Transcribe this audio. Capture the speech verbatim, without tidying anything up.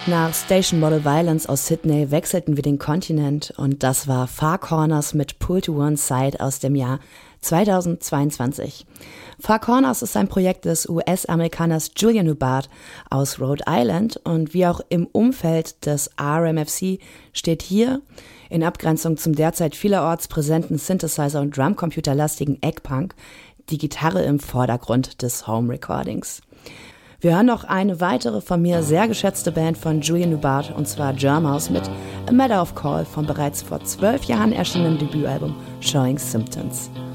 Nach Station Model Violence aus Sydney wechselten wir den Kontinent und das war Far Corners mit Pull to One Side aus dem Jahr zweitausendzweiundzwanzig. Far Corners ist ein Projekt des U S-Amerikaners Julian Hubbard aus Rhode Island und wie auch im Umfeld des R M F C steht hier, in Abgrenzung zum derzeit vielerorts präsenten Synthesizer- und Drumcomputerlastigen Eggpunk, die Gitarre im Vordergrund des Home Recordings. Wir hören noch eine weitere von mir sehr geschätzte Band von Julian Hubbard, und zwar Germhouse mit A Matter of Call vom bereits vor zwölf Jahren erschienenen Debütalbum Showing Symptoms.